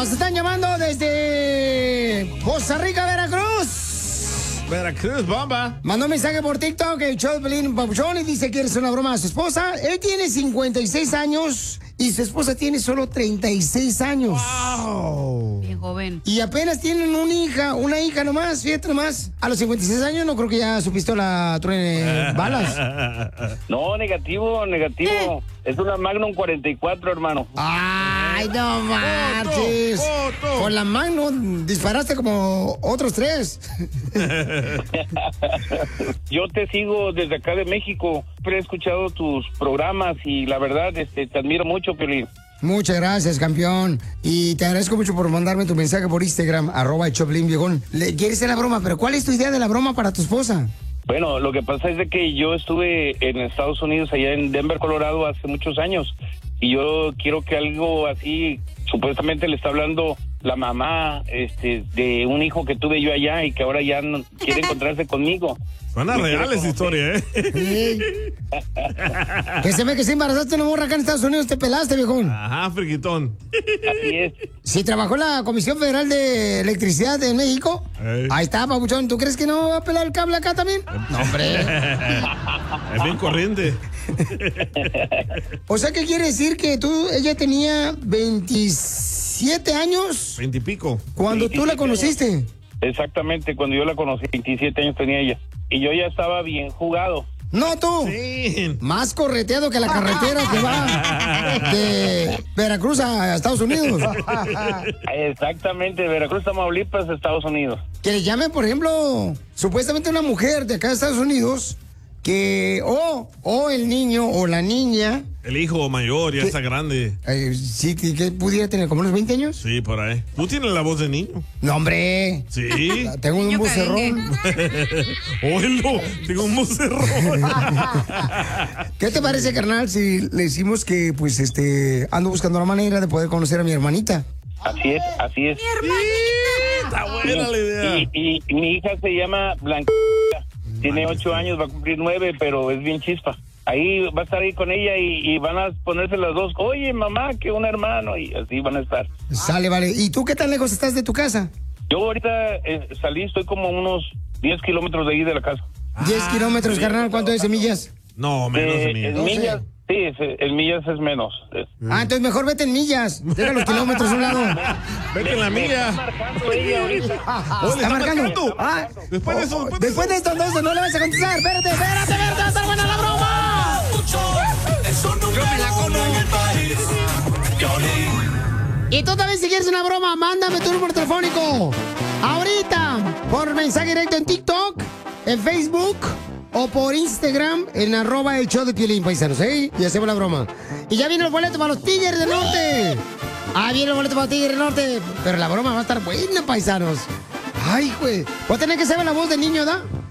Nos están llamando desde Costa Rica, Veracruz. Veracruz, bomba. Mandó un mensaje por TikTok, el show de Pelín Papuchón, y dice que quiere hacer una broma a su esposa. Él tiene 56 años y su esposa tiene solo 36 años. Wow. Bien joven. Y apenas tienen una hija nomás, fíjate nomás. A los 56 años no creo que ya su pistola truene balas. No, negativo. Es una Magnum 44, hermano. Ay, no marches. Foto. Con la Magnum disparaste como otros 3. Yo te sigo desde acá de México. Siempre he escuchado tus programas y la verdad, te admiro mucho, Piolín. Muchas gracias, campeón. Y te agradezco mucho por mandarme tu mensaje por Instagram, @Choplin-Viejón. Le quieres hacer la broma, pero ¿cuál es tu idea de la broma para tu esposa? Bueno, lo que pasa es de que yo estuve en Estados Unidos, allá en Denver, Colorado, hace muchos años. Y yo quiero que algo así, supuestamente le está hablando la mamá de un hijo que tuve yo allá y que ahora ya no quiere encontrarse conmigo. Suena real esa historia, ¿eh? Sí. Que se ve que si embarazaste una morra acá en Estados Unidos, te pelaste, viejón. Ajá, friquitón. Así es. Si trabajó en la Comisión Federal de Electricidad de México, Ey. ahí está, papuchón. ¿Tú crees que no va a pelar el cable acá también? No, hombre. Es bien corriente. O sea, ¿qué quiere decir? Que ella tenía 27 años 20 y pico. cuando tú la 27 conociste. Exactamente, cuando yo la conocí, 27 años tenía ella. Y yo ya estaba bien jugado. No, tú. Sí. Más correteado que la carretera que va de Veracruz a Estados Unidos. Exactamente, Veracruz, Tamaulipas, Estados Unidos. Que le llamen, por ejemplo, supuestamente una mujer de acá de Estados Unidos, que o el niño o la niña, El hijo mayor ya está grande. sí, que pudiera tener como unos 20 años. Sí, por ahí. ¿Tú tienes la voz de niño? No, hombre. Sí. Tengo un Niño vocerrón. Oílo, tengo un vocerrón. ¿Qué te parece, carnal, si le decimos que, pues, ando buscando la manera de poder conocer a mi hermanita? Así es, así es. Está buena la idea. Y mi hija se llama Blanca. Tiene 8 años, va a cumplir 9, pero es bien chispa. Ahí va a estar ahí con ella y van a ponerse las dos. Oye, mamá, que un hermano. Y así van a estar. Sale, vale. ¿Y tú qué tan lejos estás de tu casa? Yo ahorita salí, estoy como unos 10 kilómetros de ahí de la casa. 10 kilómetros, carnal. ¿Cuánto es de millas? No, menos de mí. En millas, sí, en millas es menos. Entonces mejor vete en millas. Deja los kilómetros a un lado. Vete en la mía. Está marcando ella ahorita. Oh, le está marcando. Ah, Después de eso, después de esto, entonces no le vas a contestar. Espérate, va a estar buena la broma. Yo me la como. Y tú también, si quieres una broma, mándame tu número telefónico. Ahorita, por mensaje directo en TikTok, en Facebook o por Instagram en @el show de Piolín, paisanos, ¿eh? Y hacemos la broma. Y ya viene el boleto para los Tigres del Norte. Viene el boleto para los Tigres del Norte. Pero la broma va a estar buena, paisanos. Ay, güey. Voy a tener que saber la voz del niño, ¿da?